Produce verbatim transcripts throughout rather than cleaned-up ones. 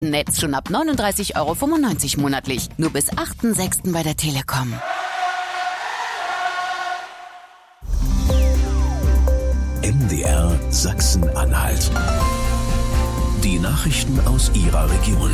Netz schon ab neununddreißig Euro fünfundneunzig monatlich. Nur bis achten sechsten bei der Telekom. M D R Sachsen-Anhalt. Die Nachrichten aus Ihrer Region.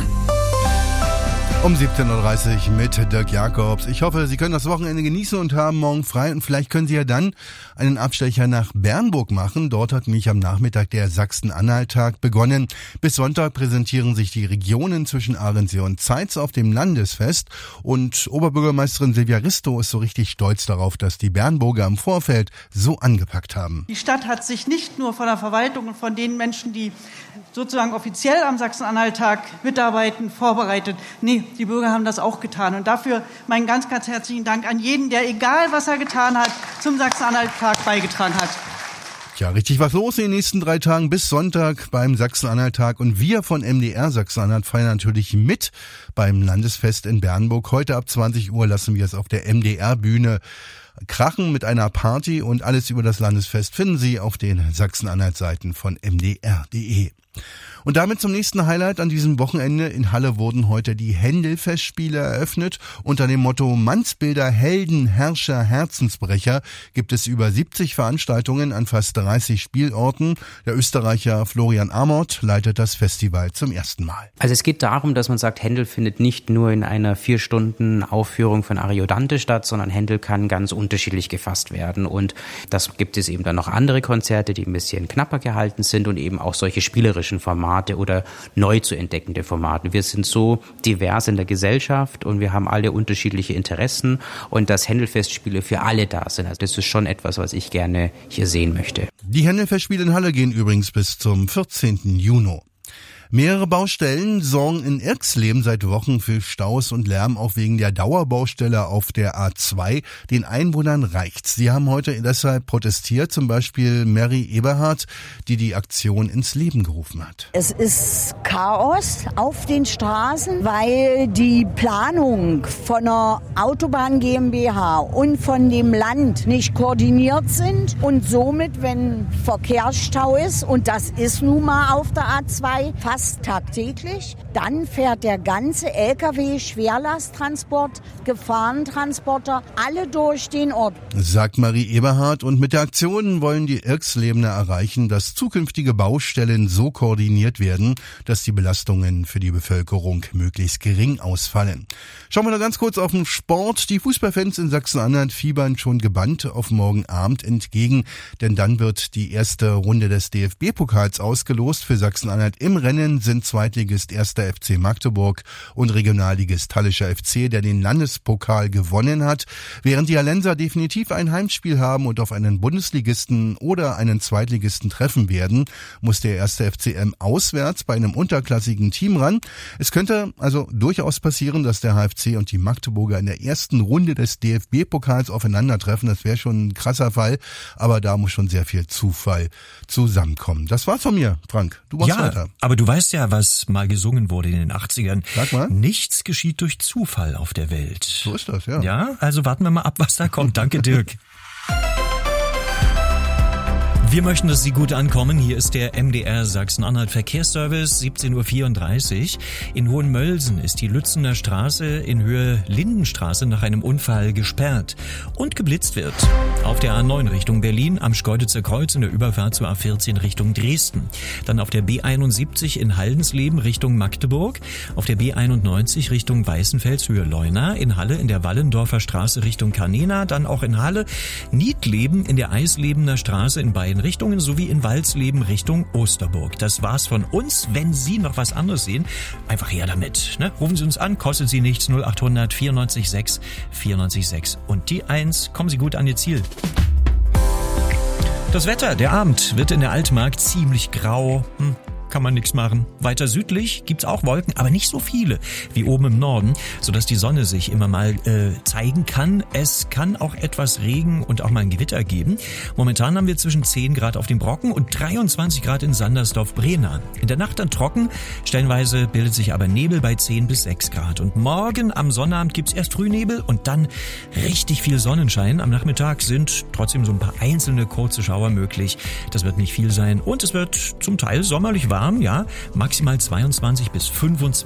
Um siebzehn Uhr dreißig mit Dirk Jakobs. Ich hoffe, Sie können das Wochenende genießen und haben morgen frei. Und vielleicht können Sie ja dann einen Abstecher nach Bernburg machen. Dort hat nämlich am Nachmittag der Sachsen-Anhalt-Tag begonnen. Bis Sonntag präsentieren sich die Regionen zwischen Arendsee und Zeitz auf dem Landesfest. Und Oberbürgermeisterin Silvia Risto ist so richtig stolz darauf, dass die Bernburger im Vorfeld so angepackt haben. Die Stadt hat sich nicht nur von der Verwaltung und von den Menschen, die sozusagen offiziell am Sachsen-Anhalt-Tag mitarbeiten, vorbereitet. Nee, die Bürger haben das auch getan. Und dafür meinen ganz, ganz herzlichen Dank an jeden, der, egal was er getan hat, zum Sachsen-Anhalt-Tag beigetragen hat. Ja, richtig was los in den nächsten drei Tagen bis Sonntag beim Sachsen-Anhalt-Tag. Und wir von M D R Sachsen-Anhalt feiern natürlich mit beim Landesfest in Bernburg. Heute ab zwanzig Uhr lassen wir es auf der M D R-Bühne krachen mit einer Party. Und alles über das Landesfest finden Sie auf den Sachsen-Anhalt-Seiten von m d r punkt d e. Und damit zum nächsten Highlight an diesem Wochenende. In Halle wurden heute die Händel-Festspiele eröffnet. Unter dem Motto Mannsbilder, Helden, Herrscher, Herzensbrecher gibt es über siebzig Veranstaltungen an fast dreißig Spielorten. Der Österreicher Florian Amort leitet das Festival zum ersten Mal. Also es geht darum, dass man sagt, Händel findet nicht nur in einer vier Stunden Aufführung von Ariodante statt, sondern Händel kann ganz unterschiedlich gefasst werden. Und das gibt es eben dann noch andere Konzerte, die ein bisschen knapper gehalten sind und eben auch solche spielerischen Formate oder neu zu entdeckende Formate. Wir sind so divers in der Gesellschaft und wir haben alle unterschiedliche Interessen und dass Händel-Festspiele für alle da sind. Also das ist schon etwas, was ich gerne hier sehen möchte. Die Händel-Festspiele in Halle gehen übrigens bis zum vierzehnten Juni. Mehrere Baustellen sorgen in Irxleben seit Wochen für Staus und Lärm, auch wegen der Dauerbaustelle auf der A zwei. Den Einwohnern reicht's. Sie haben heute deshalb protestiert, zum Beispiel Mary Eberhardt, die die Aktion ins Leben gerufen hat. Es ist Chaos auf den Straßen, weil die Planung von der Autobahn GmbH und von dem Land nicht koordiniert sind und somit, wenn Verkehrsstau ist, und das ist nun mal auf der A zwei fast tagtäglich, dann fährt der ganze L K W, Schwerlasttransport, Gefahrentransporter, alle durch den Ort. Sagt Marie Eberhardt. Und mit der Aktion wollen die Irxlebener erreichen, dass zukünftige Baustellen so koordiniert werden, dass die Belastungen für die Bevölkerung möglichst gering ausfallen. Schauen wir noch ganz kurz auf den Sport. Die Fußballfans in Sachsen-Anhalt fiebern schon gebannt auf morgen Abend entgegen, denn dann wird die erste Runde des D F B-Pokals ausgelost. Für Sachsen-Anhalt im Rennen sind Zweitligist erster F C Magdeburg und Regionalligist Hallischer F C, der den Landespokal gewonnen hat. Während die Hallenser definitiv ein Heimspiel haben und auf einen Bundesligisten oder einen Zweitligisten treffen werden, muss der erste F C M auswärts bei einem unterklassigen Team ran. Es könnte also durchaus passieren, dass der H F C und die Magdeburger in der ersten Runde des D F B-Pokals aufeinandertreffen. Das wäre schon ein krasser Fall, aber da muss schon sehr viel Zufall zusammenkommen. Das war's von mir, Frank. Du machst ja, weiter. Aber du weißt ja, was mal gesungen wurde in den achtzigern. Sag mal. Nichts geschieht durch Zufall auf der Welt. So ist das, ja. Ja, also warten wir mal ab, was da kommt. Danke, Dirk. Wir möchten, dass Sie gut ankommen. Hier ist der M D R Sachsen-Anhalt Verkehrsservice, siebzehn Uhr vierunddreißig. In Hohenmölsen ist die Lützener Straße in Höhe Lindenstraße nach einem Unfall gesperrt und geblitzt wird. Auf der A neun Richtung Berlin am Schkeuditzer Kreuz in der Überfahrt zur A vierzehn Richtung Dresden. Dann auf der B einundsiebzig in Haldensleben Richtung Magdeburg. Auf der B einundneunzig Richtung Weißenfels Höhe Leuna. In Halle in der Wallendorfer Straße Richtung Kanena. Dann auch in Halle Niedleben in der Eislebener Straße in beiden Richtungen sowie in Walsleben Richtung Osterburg. Das war's von uns. Wenn Sie noch was anderes sehen, einfach her damit. Ne? Rufen Sie uns an, kostet Sie nichts. null acht hundert vierundneunzig sechs vierundneunzig sechs. Und die eins, kommen Sie gut an Ihr Ziel. Das Wetter, der Abend wird in der Altmark ziemlich grau. Hm. Kann man nichts machen. Weiter südlich gibt's auch Wolken, aber nicht so viele wie oben im Norden, sodass die Sonne sich immer mal äh, zeigen kann. Es kann auch etwas Regen und auch mal ein Gewitter geben. Momentan haben wir zwischen zehn Grad auf dem Brocken und dreiundzwanzig Grad in Sandersdorf-Brena. In der Nacht dann trocken, stellenweise bildet sich aber Nebel bei zehn bis sechs Grad. Und morgen am Sonnabend gibt's erst Frühnebel und dann richtig viel Sonnenschein. Am Nachmittag sind trotzdem so ein paar einzelne kurze Schauer möglich. Das wird nicht viel sein und es wird zum Teil sommerlich warm. warm, ja, maximal zweiundzwanzig bis fünfundzwanzig